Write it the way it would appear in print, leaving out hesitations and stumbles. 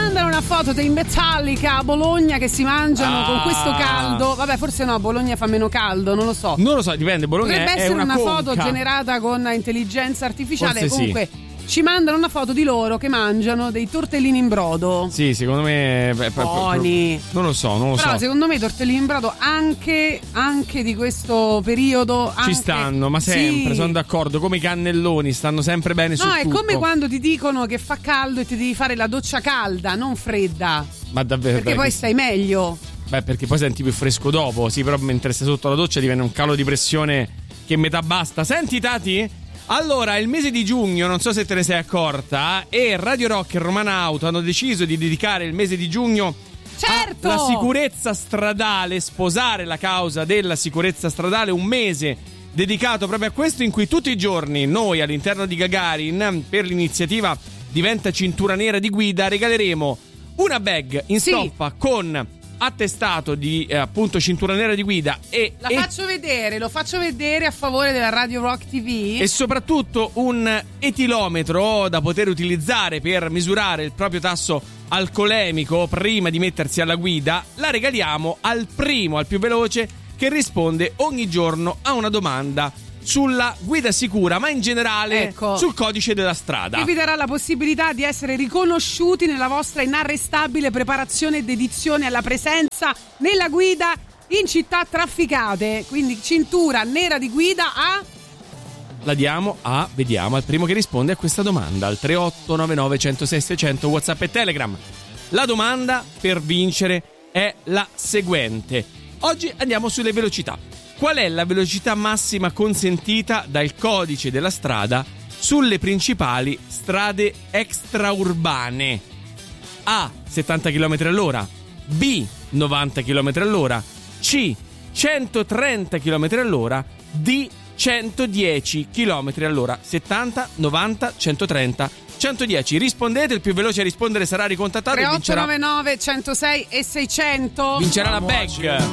mandano una foto dei Metallica a Bologna che si mangiano con questo caldo. Vabbè, forse no, Bologna fa meno caldo, non lo so. Non lo so, dipende. Bologna potrebbe è essere una conca. foto generata con intelligenza artificiale. Forse comunque ci mandano una foto di loro che mangiano dei tortellini in brodo. Sì, secondo me buoni. Non lo so. Però secondo me i tortellini in brodo anche di questo periodo ci stanno, ma sempre, sono d'accordo. Come i cannelloni stanno sempre bene su tutto. No, è come quando ti dicono che fa caldo e ti devi fare la doccia calda, non fredda. Ma davvero? Perché poi stai meglio. Beh, perché poi senti più fresco dopo. Sì, però mentre stai sotto la doccia diventa un calo di pressione che metà basta. Senti, Tati? Allora, il mese di giugno, non so se te ne sei accorta, e Radio Rock e Romana Auto hanno deciso di dedicare il mese di giugno alla sicurezza stradale, sposare la causa della sicurezza stradale, un mese dedicato proprio a questo, in cui tutti i giorni noi all'interno di Gagarin, per l'iniziativa Diventa Cintura Nera di Guida, regaleremo una bag in stoffa con attestato di appunto cintura nera di guida lo faccio vedere a favore della Radio Rock TV, e soprattutto un etilometro da poter utilizzare per misurare il proprio tasso alcolemico prima di mettersi alla guida. La regaliamo al più veloce che risponde ogni giorno a una domanda sulla guida sicura, ma in generale sul codice della strada. E vi darà la possibilità di essere riconosciuti nella vostra inarrestabile preparazione ed dedizione alla presenza nella guida in città trafficate. Quindi cintura nera di guida la diamo vediamo al primo che risponde a questa domanda al 3899 106 600 WhatsApp e Telegram. La domanda per vincere è la seguente. Oggi andiamo sulle velocità. Qual è la velocità massima consentita dal codice della strada sulle principali strade extraurbane? A. 70 km all'ora, B. 90 km all'ora, C. 130 km all'ora, D. 110 km all'ora. 70, 90, 130, 110. Rispondete, il più veloce a rispondere sarà ricontattato. 3899 106 e 600. Vincerà la bag.